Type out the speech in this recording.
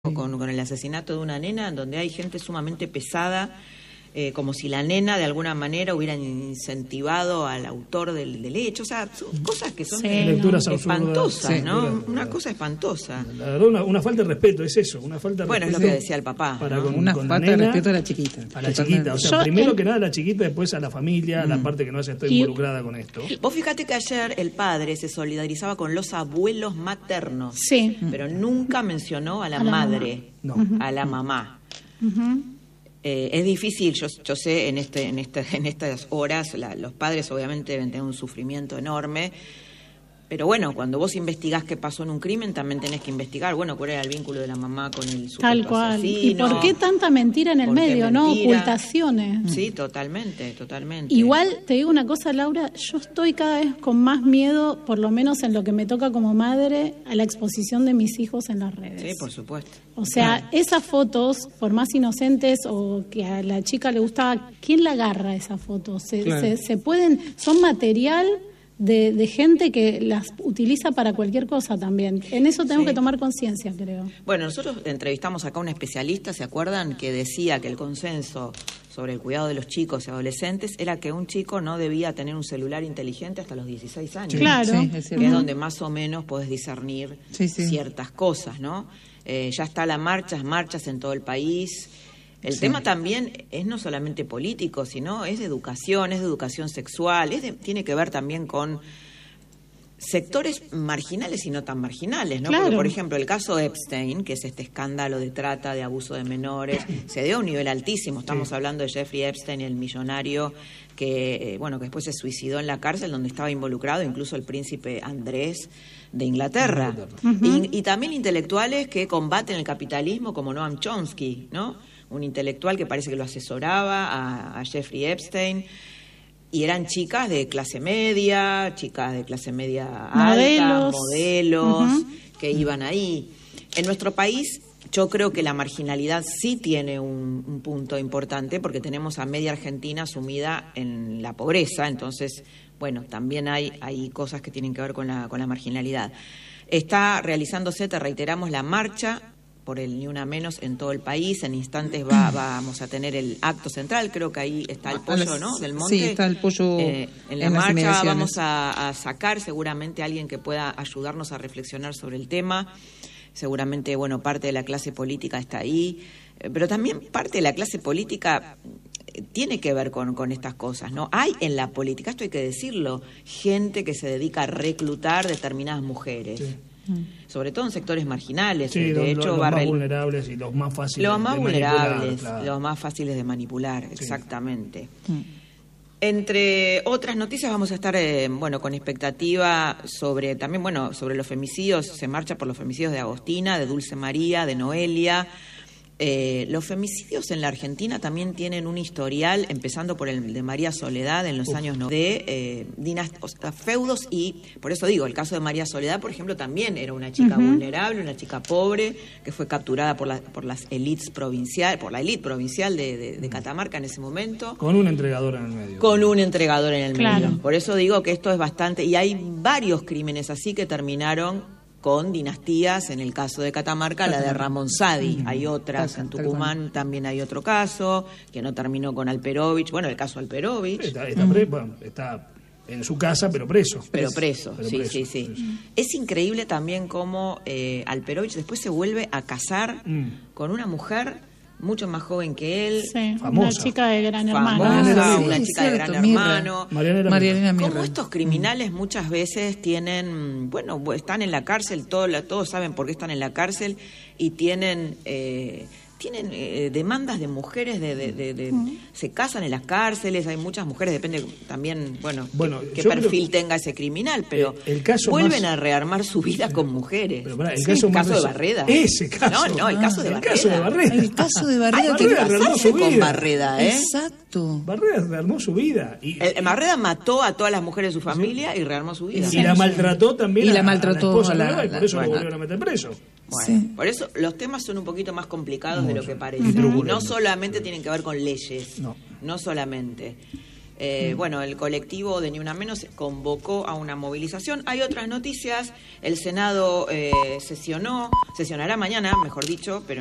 con el asesinato de una nena, en donde hay gente sumamente pesada, como si la nena de alguna manera hubiera incentivado al autor del hecho. O sea, son cosas que son lecturas espantosas, absurdas, ¿no? Una cosa espantosa. La verdad, una falta de respeto, es eso, una falta de bueno, respeto. Es lo que decía el papá. Una falta de respeto a la chiquita. A la chiquita, o sea, primero que nada a la chiquita, después a la familia, a la parte que no se está involucrada con esto. Vos fíjate que ayer el padre se solidarizaba con los abuelos maternos, sí, pero nunca mencionó a la madre, a la mamá. Es difícil, yo sé, en estas horas los padres obviamente deben tener un sufrimiento enorme, pero bueno, cuando vos investigás qué pasó en un crimen, también tenés que investigar, bueno, cuál era el vínculo de la mamá con el supuesto tal cual. asesino. ¿Y por qué tanta mentira en el medio, no? Ocultaciones. Sí, totalmente. Igual, te digo una cosa, Laura, yo estoy cada vez con más miedo, por lo menos en lo que me toca como madre, a la exposición de mis hijos en las redes. Sí, por supuesto. O sea, esas fotos, por más inocentes o que a la chica le gustaba, ¿quién la agarra esas fotos? Se pueden, son material de gente que las utiliza para cualquier cosa también. En eso tenemos que tomar conciencia, creo. Bueno, nosotros entrevistamos acá a un especialista, ¿se acuerdan? Que decía que el consenso sobre el cuidado de los chicos y adolescentes era que un chico no debía tener un celular inteligente hasta los 16 años. Claro. Que es donde más o menos podés discernir ciertas cosas, ¿no? Ya está las marchas en todo el país. El tema también es no solamente político, sino es de educación sexual, tiene que ver también con sectores marginales y no tan marginales, ¿no? Claro. Porque, por ejemplo, el caso Epstein, que es este escándalo de trata, de abuso de menores, se dio a un nivel altísimo. Estamos hablando de Jeffrey Epstein, el millonario que después se suicidó en la cárcel, donde estaba involucrado incluso el príncipe Andrés de Inglaterra. Y también intelectuales que combaten el capitalismo, como Noam Chomsky, ¿no? Un intelectual que parece que lo asesoraba a Jeffrey Epstein, y eran chicas de clase media alta, modelos, que iban ahí. En nuestro país, yo creo que la marginalidad sí tiene un punto importante, porque tenemos a media Argentina sumida en la pobreza, entonces, bueno, también hay cosas que tienen que ver con la marginalidad. Está realizándose, te reiteramos, la marcha por el Ni Una Menos en todo el país. En instantes vamos a tener el acto central, creo que ahí está el pollo, ¿no? Del Monte. Sí, está el pollo en la marcha vamos a sacar seguramente a alguien que pueda ayudarnos a reflexionar sobre el tema. Seguramente, parte de la clase política está ahí, pero también parte de la clase política tiene que ver con estas cosas, ¿no? Hay en la política, esto hay que decirlo, gente que se dedica a reclutar determinadas mujeres. Sí. Sobre todo en sectores marginales. De hecho, los más vulnerables y los más fáciles los más de vulnerables, manipular. Claro. Los más fáciles de manipular, exactamente. Entre otras noticias vamos a estar con expectativa sobre los femicidios. Se marcha por los femicidios de Agostina, de Dulce María, de Noelia. Los femicidios en la Argentina también tienen un historial, empezando por el de María Soledad en los años 90, de feudos, y por eso digo, el caso de María Soledad, por ejemplo, también era una chica vulnerable, una chica pobre, que fue capturada por la élite provincial de Catamarca en ese momento. Con un entregador en el medio. Claro. Por eso digo que esto es bastante, y hay varios crímenes así que terminaron con dinastías. En el caso de Catamarca, la de Ramón Sadi. Hay otras, en Tucumán también hay otro caso, que no terminó con Alperovich. Bueno, el caso Alperovich. Está en su casa, pero preso. Sí. Es increíble también cómo Alperovich después se vuelve a casar con una mujer mucho más joven que él. Sí, famosa. Una chica de Gran Hermano. Una chica de Gran Hermano. Mariana Mirra. Como estos criminales muchas veces tienen, están en la cárcel, todos saben por qué están en la cárcel, y tienen demandas de mujeres, se casan en las cárceles. Hay muchas mujeres, depende también, qué perfil tenga ese criminal, pero vuelven a rearmar su vida con mujeres. Pero el caso de Barreda. Ese caso. No, el caso de Barreda. El caso de Barreda. Hay que casarse con Barreda, Exacto. Barreda rearmó su vida. Barreda mató a todas las mujeres de su familia y rearmó su vida. Y la maltrató también. Y la maltrató a la esposa, y por eso lo volvieron a meter preso. Por eso los temas son un poquito más complicados de lo que parece. Y no solamente tienen que ver con leyes, no solamente. Bueno, el colectivo de Ni Una Menos convocó a una movilización. Hay otras noticias. El Senado sesionará mañana, mejor dicho, pero